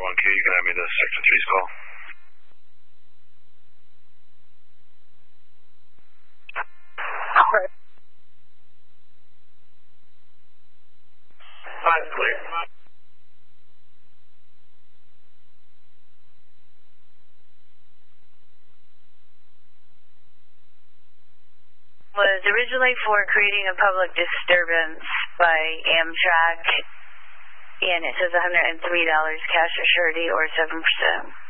1Q, you can have me to Section 3's call. Okay. Clear. Was originally for creating a public disturbance by Amtrak, and it says $103 cash or surety or 7%.